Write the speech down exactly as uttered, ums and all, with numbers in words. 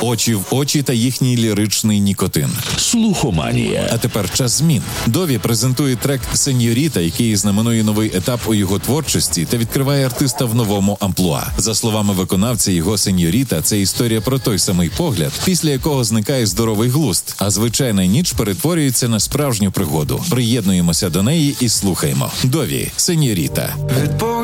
очі в очі та їхній ліричний нікотин. Слухоманія. А тепер час змін. Дові презентує трек «Сеньоріта», який знаменує новий етап у його творчості та відкриває артиста в новому амплуа. За словами виконавця, його «Сеньоріта» – це історія про той самий погляд, після якого зникає здоровий глузд, а звичайна ніч перетворюється на справжню пригоду. Приєднуємося до неї і слухаємо. Дові «Сеньоріта».